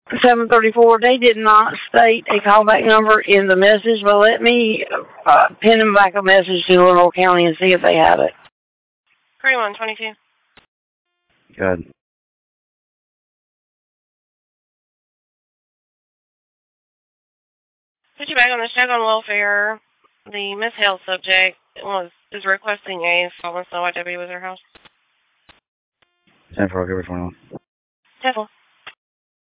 734. They did not state a callback number in the message, but let me pin them back a message to Lenore County and see if they have it. 3122. Good. Put you back on the check on welfare. The mishailed subject is requesting a phone, so I W with her house. 10-4, give her 21. 10-4.